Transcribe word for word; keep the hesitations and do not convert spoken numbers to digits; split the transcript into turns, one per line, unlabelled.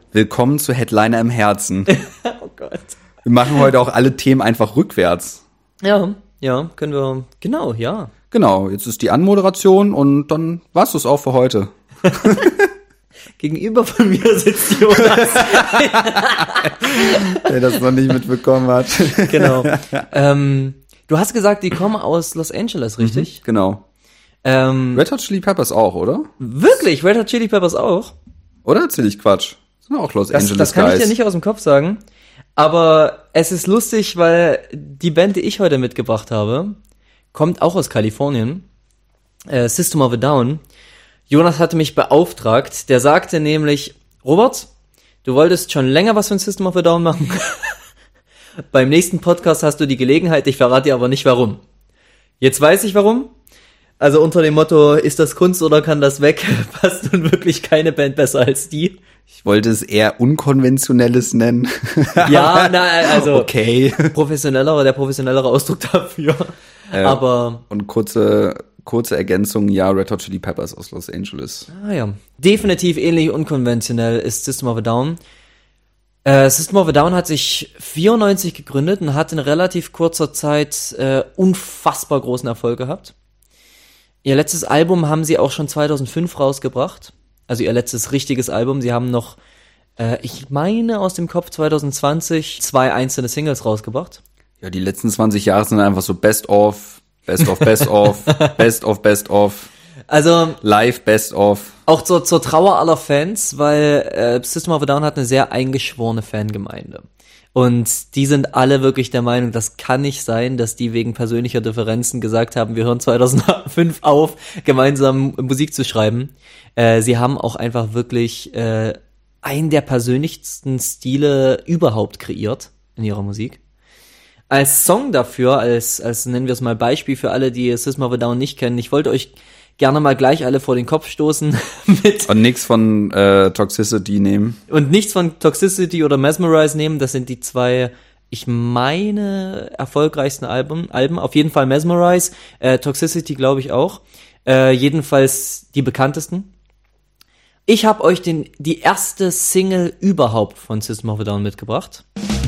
Willkommen zu Headliner im Herzen.
Oh Gott.
Wir machen heute auch alle Themen einfach rückwärts.
Ja, ja, können wir, genau, ja.
Genau, jetzt ist die Anmoderation und dann war's das auch für heute.
Gegenüber von mir sitzt Jonas.
Der das noch nicht mitbekommen hat.
Genau. Ähm, du hast gesagt, die kommen aus Los Angeles, richtig?
Mhm, genau.
Ähm,
Red Hot Chili Peppers auch, oder?
wirklich? Red Hot Chili Peppers auch?
Oder erzähl ich Quatsch? Das sind auch Los
Das,
Angeles
das kann
Guys.
ich dir nicht aus dem Kopf sagen. Aber es ist lustig, weil die Band, die ich heute mitgebracht habe, kommt auch aus Kalifornien. Äh, System of a Down. Jonas hatte mich beauftragt. Der sagte nämlich, Robert, du wolltest schon länger was von System of a Down machen. Beim nächsten Podcast hast du die Gelegenheit, ich verrate dir aber nicht warum. Jetzt weiß ich warum. Also unter dem Motto, ist das Kunst oder kann das weg, passt nun wirklich keine Band besser als die.
Ich wollte es eher Unkonventionelles nennen.
Ja, na, also
okay.
professionellerer, der professionellere Ausdruck dafür.
Äh,
aber
Und kurze, kurze Ergänzung, ja, Red Hot Chili Peppers aus Los Angeles.
ah ja, definitiv ähnlich unkonventionell ist System of a Down. Äh, System of a Down hat sich vierundneunzig gegründet und hat in relativ kurzer Zeit äh, unfassbar großen Erfolg gehabt. Ihr letztes Album haben sie auch schon zweitausendfünf rausgebracht. Also ihr letztes richtiges Album. Sie haben noch, äh, ich meine aus dem Kopf zweitausendzwanzig, zwei einzelne Singles rausgebracht.
Ja, die letzten zwanzig Jahre sind einfach so Best of, Best of, Best of, Best of, Best of,
Also
Live, Best of.
auch zur, zur Trauer aller Fans, weil äh, System of a Down hat eine sehr eingeschworene Fangemeinde. Und die sind alle wirklich der Meinung, das kann nicht sein, dass die wegen persönlicher Differenzen gesagt haben, wir hören zweitausendfünf auf, gemeinsam Musik zu schreiben. Äh, sie haben auch einfach wirklich äh, einen der persönlichsten Stile überhaupt kreiert in ihrer Musik. Als Song dafür, als, als nennen wir es mal Beispiel für alle, die System of a Down nicht kennen, ich wollte euch gerne mal gleich alle vor den Kopf stoßen mit
Und nichts von äh, Toxicity nehmen.
und nichts von Toxicity oder Mesmerize nehmen. Das sind die zwei, ich meine, erfolgreichsten Alben. Alben. Auf jeden Fall Mesmerize, äh, Toxicity glaube ich auch. Äh, jedenfalls die bekanntesten. Ich habe euch den die erste Single überhaupt von System of a Down mitgebracht.